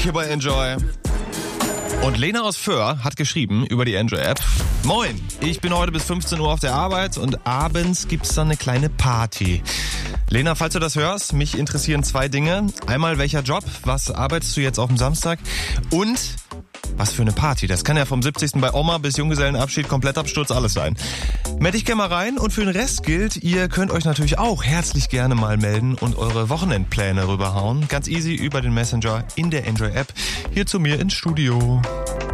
hier bei Enjoy. Und Lena aus Föhr hat geschrieben über die Enjoy-App: Moin, ich bin heute bis 15 Uhr auf der Arbeit und abends gibt's dann eine kleine Party. Lena, falls du das hörst, mich interessieren 2 Dinge. Einmal, welcher Job, was arbeitest du jetzt auf dem Samstag? Und was für eine Party. Das kann ja vom 70. bei Oma bis Junggesellenabschied, Komplettabsturz, alles sein. Meld dich gerne mal rein und für den Rest gilt, ihr könnt euch natürlich auch herzlich gerne mal melden und eure Wochenendpläne rüberhauen. Ganz easy über den Messenger in der Enjoy-App hier zu mir ins Studio.